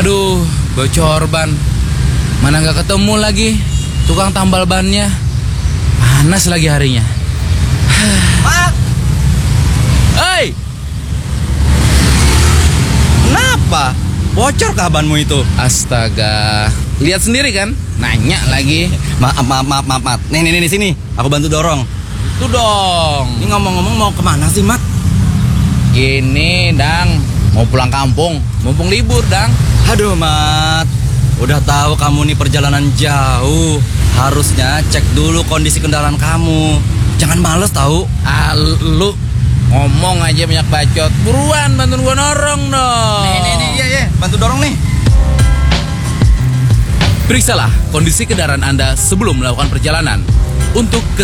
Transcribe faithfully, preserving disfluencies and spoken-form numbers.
Aduh, bocor ban. Mana nggak ketemu lagi tukang tambal bannya. Panas lagi harinya. Mat, Hei, kenapa? Bocor kah banmu itu? astaga. Lihat sendiri kan? Nanya lagi. Maaf, maaf, maaf, maaf, Mat. Nih, nih, nih, sini. Aku bantu dorong. Tuh dong. Ini ngomong-ngomong mau kemana sih, Mat? Gini, Dang. Mau pulang kampung. Mumpung libur, Dang. Aduh, Mat. Udah tahu kamu nih perjalanan jauh. Harusnya cek dulu kondisi kendaraan kamu. Jangan males tahu. Ah, lu ngomong aja banyak bacot. Buruan bantuin gua norong dong. Nih, nih, nih, iya, iya. Bantu dorong nih. Periksalah kondisi kendaraan Anda sebelum melakukan perjalanan. Untuk